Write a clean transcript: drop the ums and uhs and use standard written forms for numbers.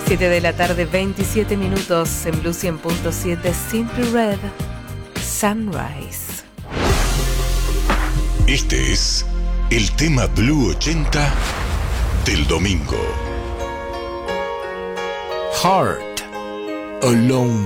7 de la tarde, 27 minutos en Blue 100.7, Simply Red, Sunrise. Este es el tema Blue 80 del domingo. Heart Alone.